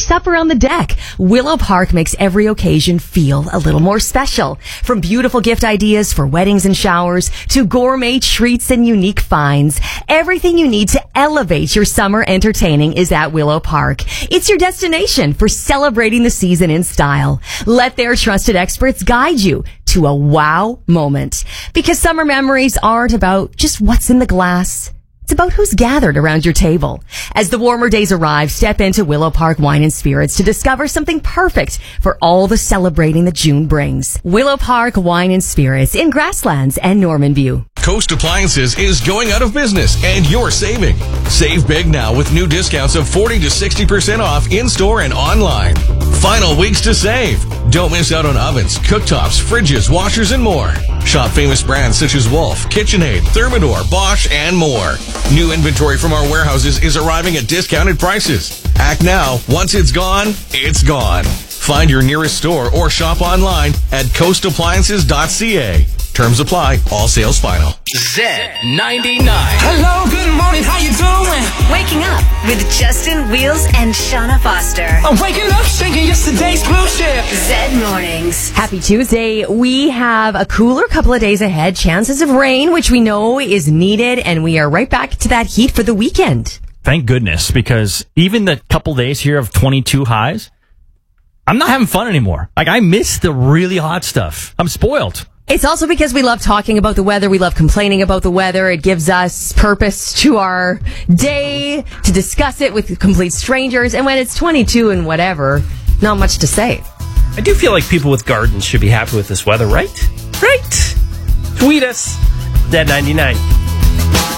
supper on the deck. Willow Park makes every occasion feel a little more special. From beautiful gift ideas for weddings and showers to gourmet treats and unique finds, everything you need to elevate your summer entertaining is at Willow Park. It's your destination for celebrating the season in style. Let their trusted experts guide you to a wow moment. Because summer memories aren't about just what's in the glass. It's about who's gathered around your table. As the warmer days arrive, step into Willow Park Wine and Spirits to discover something perfect for all the celebrating that June brings. Willow Park Wine and Spirits in Grasslands and Norman View. Coast Appliances is going out of business and you're saving. Save big now with new discounts of 40 to 60% off in-store and online. Final weeks to save. Don't miss out on ovens, cooktops, fridges, washers, and more. Shop famous brands such as Wolf, KitchenAid, Thermador, Bosch, and more. New inventory from our warehouses is arriving at discounted prices. Act now. Once it's gone, it's gone. Find your nearest store or shop online at coastappliances.ca. Terms apply. All sales final. Z99. Hello, good morning, how you doing? Waking up with Justin, Wheels, and Shauna Foster. I'm waking up, shaking yesterday's blue chip. Z Mornings. Happy Tuesday. We have a cooler couple of days ahead. Chances of rain, which we know is needed, and we are right back to that heat for the weekend. Thank goodness, because even the couple days here of 22 highs, I'm not having fun anymore. Like, I miss the really hot stuff. I'm spoiled. It's also because we love talking about the weather. We love complaining about the weather. It gives us purpose to our day to discuss it with complete strangers. And when it's 22 and whatever, not much to say. I do feel like people with gardens should be happy with this weather, right? Right. Tweet us, Z99.